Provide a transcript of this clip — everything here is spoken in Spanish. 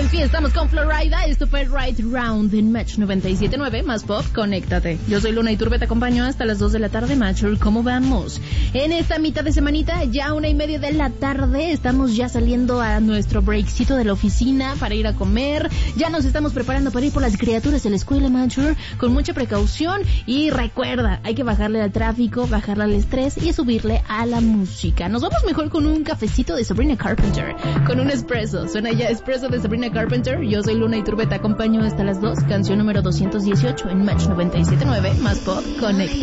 Sí, estamos con Florida. Esto fue Right Round en Match 97.9, más pop, conéctate. Yo soy Luna Iturbe, te acompaño hasta las 2 de la tarde, Matcher. ¿Cómo vamos? En esta mitad de semanita, ya 1:30 de la tarde, estamos ya saliendo a nuestro breakcito de la oficina para ir a comer. Ya nos estamos preparando para ir por las criaturas de la escuela, Matcher, con mucha precaución. Y recuerda, hay que bajarle al tráfico, bajarle al estrés y subirle a la música. Nos vamos mejor con un cafecito de Sabrina Carpenter, con un espresso. Suena ya espresso de Sabrina Carpenter. Yo soy Luna Iturbe, te acompaño hasta las 2. Canción número 218 en Match 97.9, más pop, conecta.